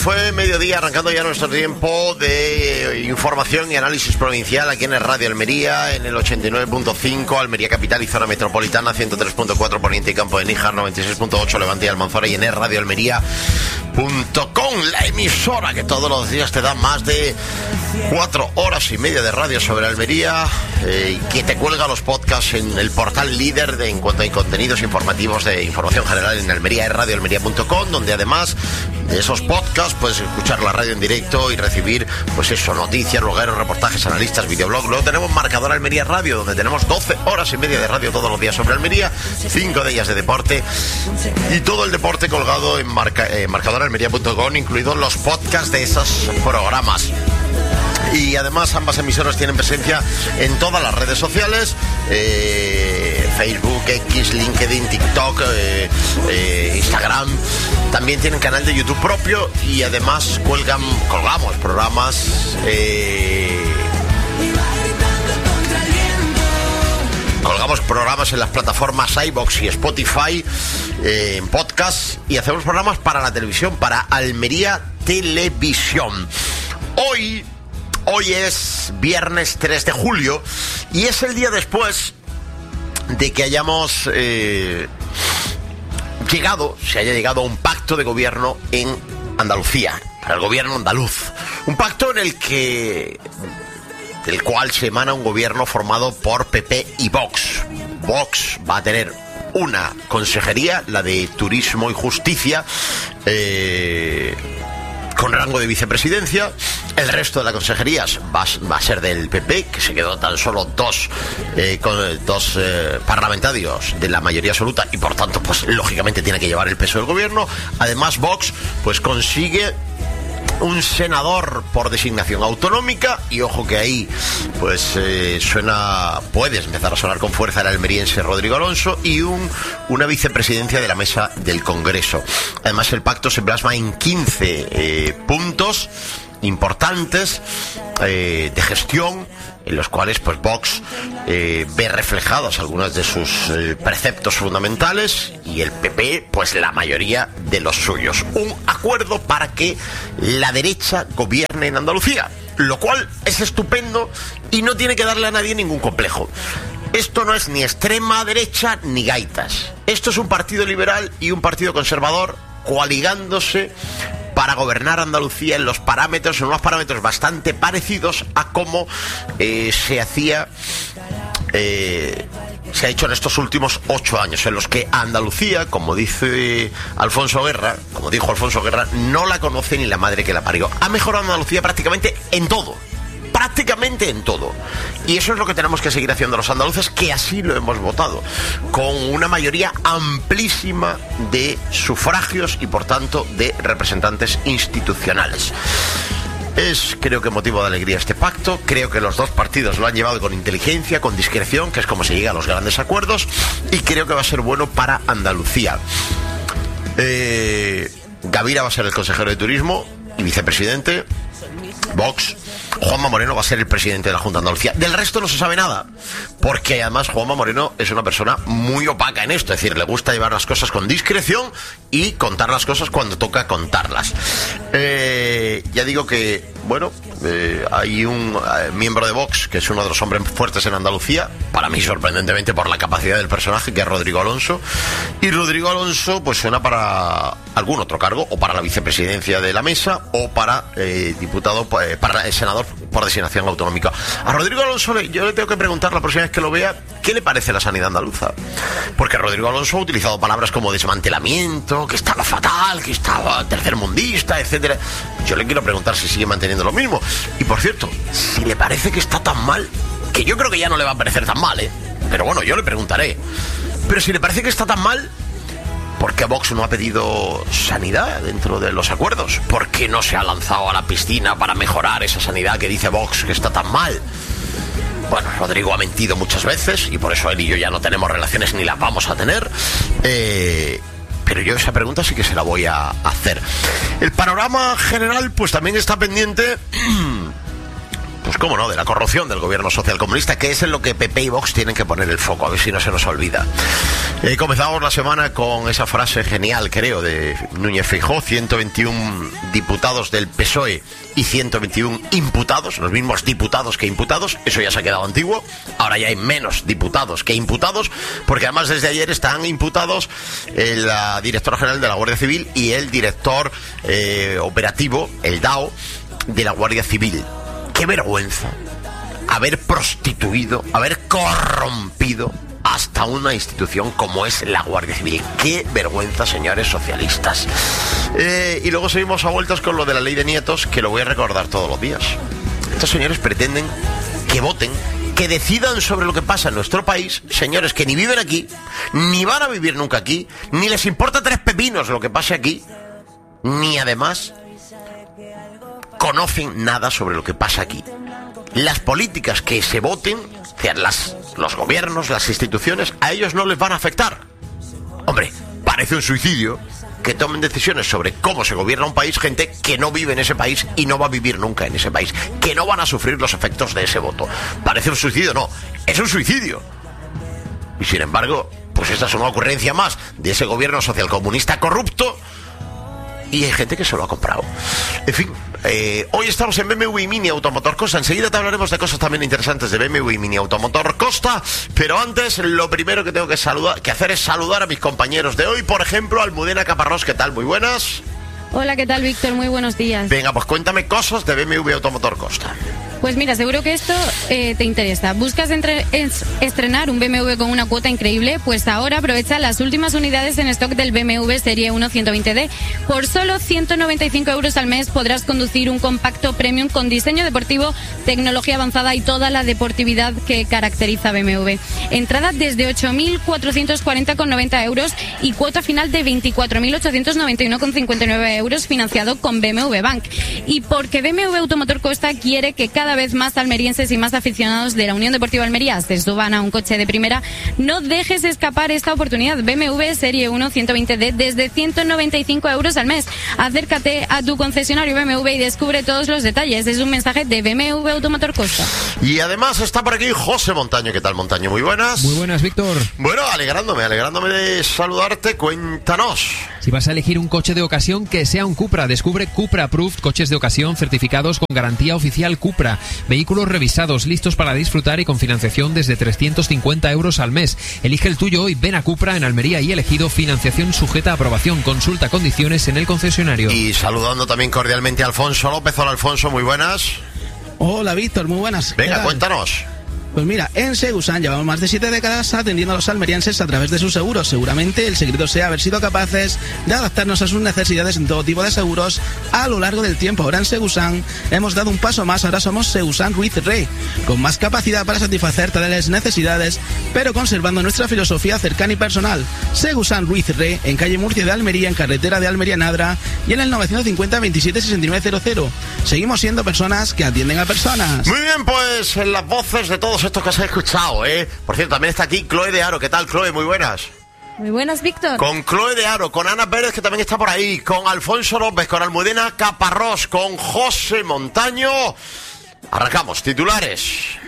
fue mediodía, arrancando ya nuestro tiempo de información y análisis provincial aquí en el Radio Almería, en el 89.5, Almería Capital y Zona Metropolitana, 103.4 Poniente y Campo de Níjar, 96.8 Levante y Almanzora, y en el radioalmería.com, la emisora que todos los días te da más de 4 horas y media de radio sobre Almería, y que te cuelga los podcasts en el portal líder en cuanto a contenidos informativos de información general en Almería, es radioalmería.com, donde además de esos podcasts puedes escuchar la radio en directo y recibir, pues eso, noticias, blogueros, reportajes, analistas, videoblog. Luego tenemos Marcador Almería Radio, donde tenemos 12 horas y media de radio todos los días sobre Almería, 5 de ellas de deporte, y todo el deporte colgado en marcadoralmería.com, incluidos los podcasts de esos programas. Y además ambas emisoras tienen presencia en todas las redes sociales, Facebook, X, LinkedIn, TikTok, Instagram. También tienen canal de YouTube propio y además colgamos programas, en las plataformas iVoox y Spotify, en podcast, y hacemos programas para la televisión, para Almería Televisión. Hoy es viernes 3 de julio y es el día después de que hayamos se haya llegado a un pacto de gobierno en Andalucía, para el gobierno andaluz. Un pacto del cual se emana un gobierno formado por PP y Vox. Vox va a tener una consejería, la de Turismo y Justicia, con rango de vicepresidencia. El resto de las consejerías va a ser del PP, que se quedó tan solo dos parlamentarios de la mayoría absoluta y por tanto, pues lógicamente tiene que llevar el peso del gobierno. Además, Vox pues consigue un senador por designación autonómica, y ojo que ahí pues puede empezar a sonar con fuerza el almeriense Rodrigo Alonso, y una vicepresidencia de la mesa del Congreso. Además, el pacto se plasma en 15 puntos importantes de gestión, en los cuales pues Vox ve reflejados algunos de sus preceptos fundamentales, y el PP pues la mayoría de los suyos. Un acuerdo para que la derecha gobierne en Andalucía, lo cual es estupendo y no tiene que darle a nadie ningún complejo. Esto no es ni extrema derecha ni gaitas. Esto es un partido liberal y un partido conservador coaligándose para gobernar Andalucía en unos parámetros bastante parecidos a cómo se ha hecho en estos últimos 8 años, en los que Andalucía, como dijo Alfonso Guerra, no la conoce ni la madre que la parió. Ha mejorado Andalucía prácticamente en todo. Y eso es lo que tenemos que seguir haciendo los andaluces, que así lo hemos votado, con una mayoría amplísima de sufragios y por tanto de representantes institucionales. Creo que motivo de alegría este pacto. Creo que los dos partidos lo han llevado con inteligencia, con discreción, que es como se llega a los grandes acuerdos, y creo que va a ser bueno para Andalucía. Gavira va a ser el consejero de Turismo y vicepresidente. Vox. Juanma Moreno va a ser el presidente de la Junta de Andalucía. Del resto no se sabe nada, porque además Juanma Moreno es una persona muy opaca en esto, es decir, le gusta llevar las cosas con discreción y contar las cosas cuando toca contarlas. Ya digo que, bueno, hay un miembro de Vox que es uno de los hombres fuertes en Andalucía, para mí sorprendentemente por la capacidad del personaje, que es Rodrigo Alonso, y Rodrigo Alonso pues suena para algún otro cargo, o para la vicepresidencia de la mesa, o para para el senador por designación autonómica. A Rodrigo Alonso yo le tengo que preguntar la próxima vez que lo vea, ¿qué le parece la sanidad andaluza? Porque Rodrigo Alonso ha utilizado palabras como desmantelamiento, que estaba fatal, que estaba tercermundista, etcétera. Yo le quiero preguntar si sigue manteniendo lo mismo. Y por cierto, si le parece que está tan mal, que yo creo que ya no le va a parecer tan mal, pero bueno, yo le preguntaré. Pero si le parece que está tan mal, ¿por qué Vox no ha pedido sanidad dentro de los acuerdos? ¿Por qué no se ha lanzado a la piscina para mejorar esa sanidad que dice Vox que está tan mal? Bueno, Rodrigo ha mentido muchas veces y por eso él y yo ya no tenemos relaciones ni las vamos a tener. Pero yo esa pregunta sí que se la voy a hacer. El panorama general pues también está pendiente, pues pues cómo no, de la corrupción del gobierno socialcomunista, que es en lo que PP y Vox tienen que poner el foco, a ver si no se nos olvida. Comenzamos la semana con esa frase genial, creo, de Núñez Feijóo: 121 diputados del PSOE y 121 imputados, los mismos diputados que imputados. Eso ya se ha quedado antiguo. Ahora ya hay menos diputados que imputados, porque además desde ayer están imputados la directora general de la Guardia Civil y el director operativo, el DAO, de la Guardia Civil. ¡Qué vergüenza haber prostituido, haber corrompido hasta una institución como es la Guardia Civil! ¡Qué vergüenza, señores socialistas! Y luego seguimos a vueltas con lo de la ley de nietos, que lo voy a recordar todos los días. Estos señores pretenden que voten, que decidan sobre lo que pasa en nuestro país, señores que ni viven aquí, ni van a vivir nunca aquí, ni les importa tres pepinos lo que pase aquí, ni además conocen nada sobre lo que pasa aquí. Las políticas que se voten, o sea, los gobiernos, las instituciones, a ellos no les van a afectar. Hombre, parece un suicidio que tomen decisiones sobre cómo se gobierna un país gente que no vive en ese país y no va a vivir nunca en ese país, que no van a sufrir los efectos de ese voto. Parece un suicidio, no, es un suicidio. Y sin embargo, pues esta es una ocurrencia más de ese gobierno socialcomunista corrupto, y hay gente que se lo ha comprado. En fin, hoy estamos en BMW y Mini Automotor Costa. Enseguida te hablaremos de cosas también interesantes de BMW y Mini Automotor Costa. Pero antes, lo primero que tengo que hacer es saludar a mis compañeros de hoy. Por ejemplo, Almudena Caparrós. ¿Qué tal? Muy buenas. Hola, ¿qué tal, Víctor? Muy buenos días. Venga, pues cuéntame cosas de BMW Automotor Costa. Pues mira, seguro que esto te interesa. ¿Buscas estrenar un BMW con una cuota increíble? Pues ahora aprovecha las últimas unidades en stock del BMW Serie 1 120D. Por solo 195 euros al mes podrás conducir un compacto premium con diseño deportivo, tecnología avanzada y toda la deportividad que caracteriza a BMW. Entrada desde 8.440,90 euros y cuota final de 24.891,59 euros financiado con BMW Bank. Y porque BMW Automotor Costa quiere que cada vez más almerienses y más aficionados de la Unión Deportiva Almería se suban a un coche de primera, no dejes escapar esta oportunidad. BMW Serie 1 120D desde 195 euros al mes. Acércate a tu concesionario BMW y descubre todos los detalles. Es un mensaje de BMW Automotor Costa. Y además está por aquí José Montaño. ¿Qué tal, Montaño? Muy buenas. Muy buenas, Víctor. Bueno, alegrándome de saludarte. Cuéntanos. Si vas a elegir un coche de ocasión, que sea un Cupra. Descubre Cupra Approved, coches de ocasión certificados con garantía oficial Cupra. Vehículos revisados, listos para disfrutar y con financiación desde 350 euros al mes. Elige el tuyo hoy. Ven a Cupra en Almería y Elegido. Financiación sujeta a aprobación. Consulta condiciones en el concesionario. Y saludando también cordialmente a Alfonso López. Hola, Alfonso, muy buenas. Hola, Víctor, muy buenas. Venga, cuéntanos. Pues mira, en Segusan llevamos más de 7 décadas atendiendo a los almerienses a través de sus seguros. Seguramente el secreto sea haber sido capaces de adaptarnos a sus necesidades en todo tipo de seguros a lo largo del tiempo. Ahora en Segusan hemos dado un paso más, ahora somos Segusan Ruiz Re, con más capacidad para satisfacer todas las necesidades, pero conservando nuestra filosofía cercana y personal. Segusan Ruiz Re, en calle Murcia de Almería, en carretera de Almería Nadra y en el 950 27 6900. Seguimos siendo personas que atienden a personas. Muy bien, pues en las voces de todos estos que has escuchado, Por cierto, también está aquí Chloe de Aro. ¿Qué tal, Chloe? Muy buenas. Muy buenas, Víctor. Con Chloe de Aro, con Ana Pérez, que también está por ahí, con Alfonso López, con Almudena Caparrós, con José Montaño. Arrancamos, titulares.